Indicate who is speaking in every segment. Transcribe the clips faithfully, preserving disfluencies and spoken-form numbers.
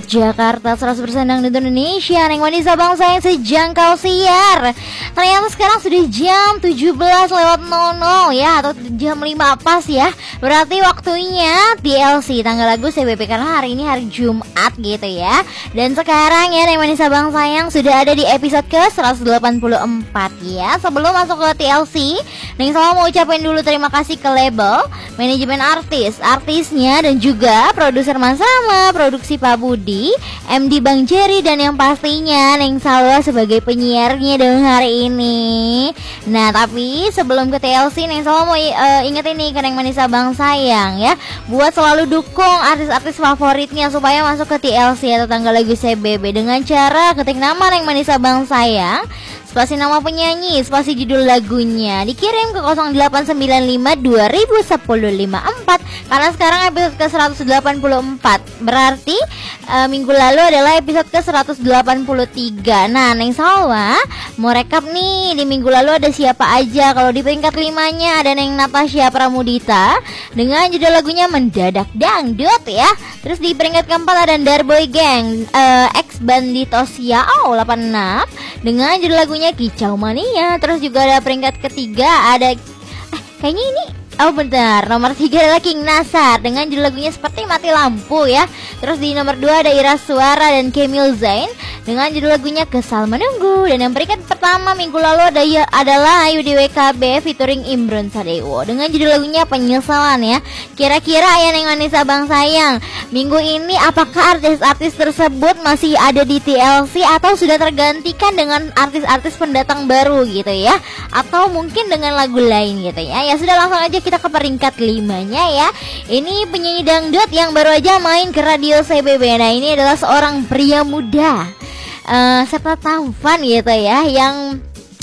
Speaker 1: Jakarta, seratus persen dangdut Indonesia. Neng Wanita bangsa yang sejangkau siar. Ternyata sekarang sudah jam tujuh belas lewat nol nol ya, atau jam lima pas ya. Berarti waktunya T L C tanggal lagu C B B, karena hari ini hari Jumat gitu ya. Dan sekarang ya Neng Wanita bangsa yang sudah ada di episode ke seratus delapan puluh empat ya. Sebelum masuk ke T L C, Neng selalu mau ucapin dulu terima kasih ke label, manajemen artis, artisnya, dan juga produser Mas Rama, produksi Pak Budi, M D Bang Jerry, dan yang pastinya Neng Salwa sebagai penyiarnya dong hari ini. Nah tapi sebelum ke T L C, Neng Salwa mau uh, ingetin nih ke Neng Manisa Bang Sayang ya, buat selalu dukung artis-artis favoritnya supaya masuk ke T L C atau tanggal lagu C B B dengan cara ketik nama Neng Manisa Bang Sayang, spasi nama penyanyi, spasi judul lagunya, dikirim ke nol delapan sembilan lima dua nol satu nol lima empat. Karena sekarang episode ke seratus delapan puluh empat, berarti uh, minggu lalu adalah episode ke seratus delapan puluh tiga. Nah Neng Salwa mau rekap nih, di minggu lalu ada siapa aja. Kalau di peringkat limanya ada Neng Natasha Pramudita dengan judul lagunya Mendadak Dangdut ya. Terus di peringkat keempat ada Darboy Gang, uh, Ex Banditos Yao delapan enam dengan judul lagunya Kicau Mania. Terus juga ada peringkat ketiga ada eh, kayaknya ini oh benar, nomor tiga adalah King Nasar dengan judul lagunya Seperti Mati Lampu ya. Terus di nomor dua ada Ira Suara dan Kemil Zain dengan judul lagunya Kesal Menunggu. Dan yang peringkat pertama minggu lalu ada ya, adalah Ayu D W K B featuring Imron Sadewo dengan judul lagunya Penyesalan ya. Kira-kira ya Neng Anissa Bang Sayang, minggu ini apakah artis-artis tersebut masih ada di T L C atau sudah tergantikan dengan artis-artis pendatang baru gitu ya, atau mungkin dengan lagu lain gitu ya. Ya sudah, langsung aja kita ke peringkat limanya ya. Ini penyanyi dangdut yang baru aja main ke radio C B B. Nah ini adalah seorang pria muda uh, serta tampan gitu ya, yang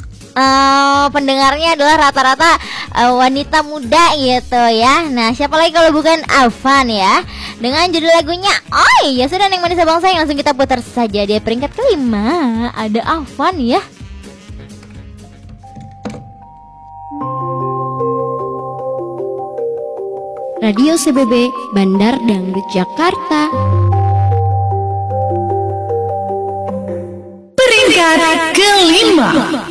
Speaker 1: Uh, pendengarnya adalah rata-rata uh, wanita muda gitu ya. Nah siapa lagi kalau bukan Afan ya, dengan judul lagunya Oi. Ya sudah Neng Manisa Bangsa yang langsung kita putar saja. Di peringkat kelima ada Afan ya.
Speaker 2: Radio C B B Bandar Dangdut Jakarta.
Speaker 3: Peringkat kelima.